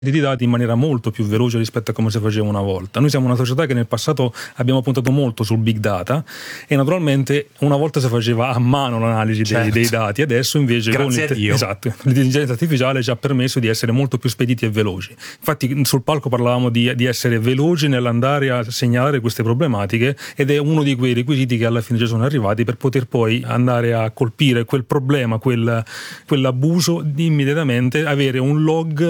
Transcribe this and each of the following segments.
di dati in maniera molto più veloce rispetto a come si faceva una volta. Noi siamo una società che nel passato abbiamo puntato molto sul big data e naturalmente una volta si faceva a mano l'analisi dei dati, adesso invece l'intelligenza artificiale ci ha permesso di essere molto più spediti e veloci. Infatti sul palco parlavamo di essere veloci nell'andare a segnalare queste problematiche ed è uno di quei requisiti che alla fine ci sono arrivati per poter poi andare a colpire quel problema, quell'abuso, immediatamente avere un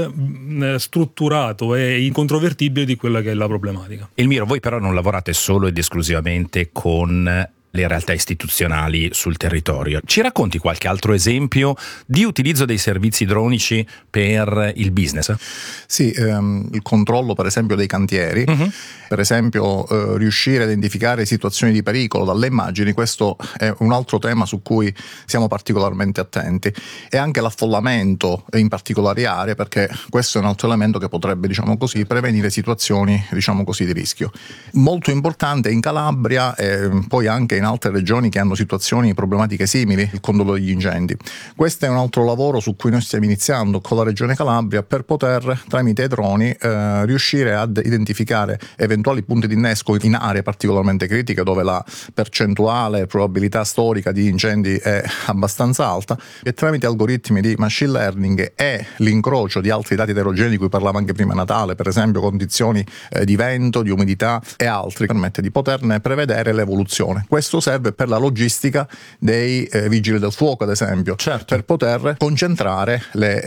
log strutturato e incontrovertibile di quella che è la problematica. Elmiro, voi però non lavorate solo ed esclusivamente con le realtà istituzionali sul territorio. Ci racconti qualche altro esempio di utilizzo dei servizi dronici per il business? Sì, il controllo per esempio dei cantieri, per esempio riuscire a identificare situazioni di pericolo dalle immagini, questo è un altro tema su cui siamo particolarmente attenti, e anche l'affollamento in particolari aree, perché questo è un altro elemento che potrebbe, prevenire situazioni, di rischio. Molto importante in Calabria e poi anche in altre regioni che hanno situazioni problematiche simili, il controllo degli incendi. Questo è un altro lavoro su cui noi stiamo iniziando con la Regione Calabria per poter, tramite i droni, riuscire ad identificare eventuali punti di innesco in aree particolarmente critiche dove la percentuale, probabilità storica di incendi è abbastanza alta, e tramite algoritmi di machine learning e l'incrocio di altri dati eterogenei di cui parlava anche prima Natale, per esempio condizioni di vento, di umidità e altri, permette di poterne prevedere l'evoluzione. Questo serve per la logistica dei vigili del fuoco, ad esempio, per poter concentrare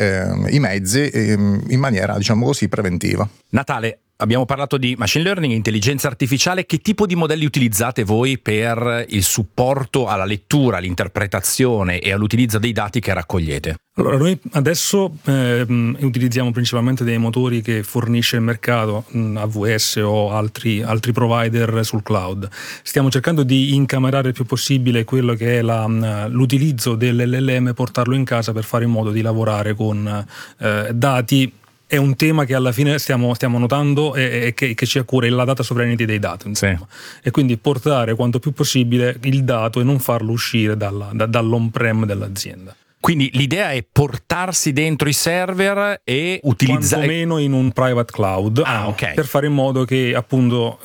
i mezzi in maniera, preventiva. Natale, abbiamo parlato di machine learning e intelligenza artificiale. Che tipo di modelli utilizzate voi per il supporto alla lettura, all'interpretazione e all'utilizzo dei dati che raccogliete? Allora, noi adesso utilizziamo principalmente dei motori che fornisce il mercato, AWS o altri provider sul cloud. Stiamo cercando di incamerare il più possibile quello che è l'utilizzo dell'LLM, portarlo in casa per fare in modo di lavorare con dati. È un tema che alla fine stiamo notando e che ci accura, la data sovereignty dei dati, insomma. Sì. E quindi portare quanto più possibile il dato e non farlo uscire dall'on-prem dell'azienda. Quindi l'idea è portarsi dentro i server e utilizzare quantomeno in un private cloud, per fare in modo che appunto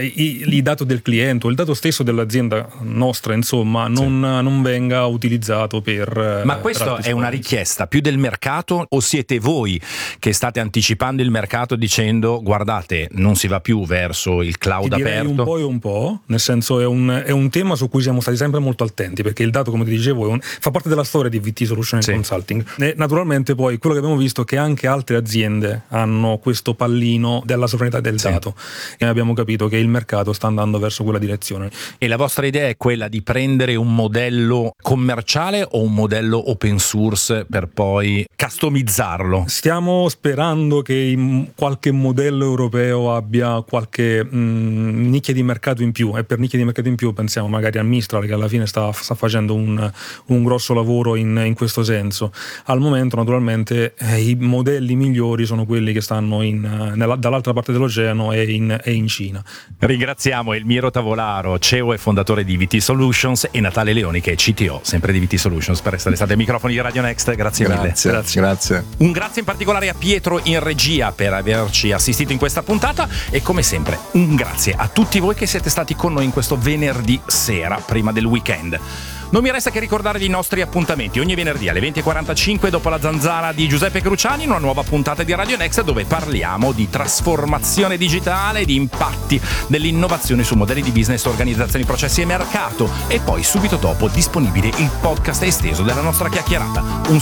il dato del cliente o il dato stesso dell'azienda nostra, insomma, non venga utilizzato per. Ma questo è una richiesta più del mercato, o siete voi che state anticipando il mercato dicendo guardate, non si va più verso il cloud aperto? Un po' e un po', nel senso è un tema su cui siamo stati sempre molto attenti, perché il dato, come ti dicevo, fa parte della storia di VT Solution and Consulting. E naturalmente poi quello che abbiamo visto è che anche altre aziende hanno questo pallino della sovranità del dato, e abbiamo capito che il mercato sta andando verso quella direzione. E la vostra idea è quella di prendere un modello commerciale o un modello open source per poi customizzarlo? Stiamo sperando che qualche modello europeo abbia qualche nicchia di mercato in più, e per nicchia di mercato in più pensiamo magari a Mistral, che alla fine sta facendo un grosso lavoro in questo senso. Al momento naturalmente i modelli migliori sono quelli che stanno dall'altra parte dell'oceano e in Cina. Ringraziamo Elmiro Tavolaro, CEO e fondatore di VT Solutions, e Natale Leoni, che è CTO sempre di VT Solutions, per essere stati ai microfoni di Radio Next. Grazie mille. Grazie. Un grazie in particolare a Pietro in regia per averci assistito in questa puntata, e come sempre un grazie a tutti voi che siete stati con noi in questo venerdì sera prima del weekend. Non mi resta che ricordarvi i nostri appuntamenti ogni venerdì alle 20:45 dopo la zanzara di Giuseppe Cruciani, in una nuova puntata di Radio Next dove parliamo di trasformazione digitale, di impatti dell'innovazione su modelli di business, organizzazioni, processi e mercato, e poi subito dopo disponibile il podcast esteso della nostra chiacchierata. Un